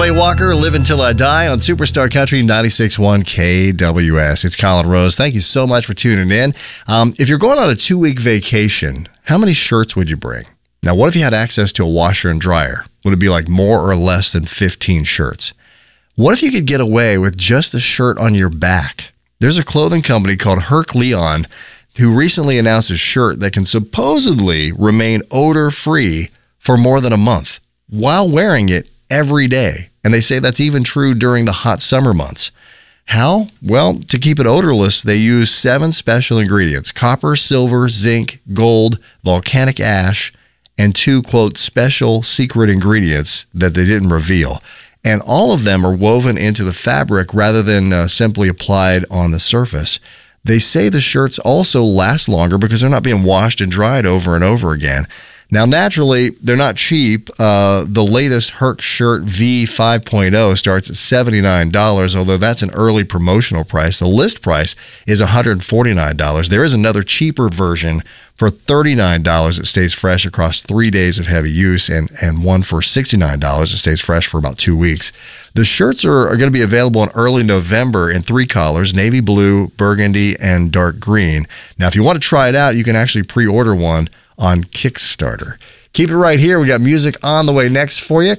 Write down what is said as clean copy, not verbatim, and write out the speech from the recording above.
Clay Walker, Live Until I Die on Superstar Country 96.1 KWS. It's Colin Rose. Thank you so much for tuning in. If you're going on a 2-week vacation, how many shirts would you bring? Now, what if you had access to a washer and dryer? Would it be like more or less than 15 shirts? What if you could get away with just a shirt on your back? There's a clothing company called Herc Leon who recently announced a shirt that can supposedly remain odor-free for more than a month while wearing it every day. And they say that's even true during the hot summer months. How? Well, to keep it odorless, they use 7 special ingredients: copper, silver, zinc, gold, volcanic ash, and 2, quote, special secret ingredients that they didn't reveal. And all of them are woven into the fabric rather than simply applied on the surface. They say the shirts also last longer because they're not being washed and dried over and over again. Now, naturally, they're not cheap. The latest Herc shirt V 5.0 starts at $79, although that's an early promotional price. The list price is $149. There is another cheaper version for $39 that stays fresh across 3 days of heavy use, and one for $69 that stays fresh for about 2 weeks. The shirts are going to be available in early November in 3 colors: navy blue, burgundy, and dark green. Now, if you want to try it out, you can actually pre-order one on Kickstarter. Keep it right here. We got music on the way next for you.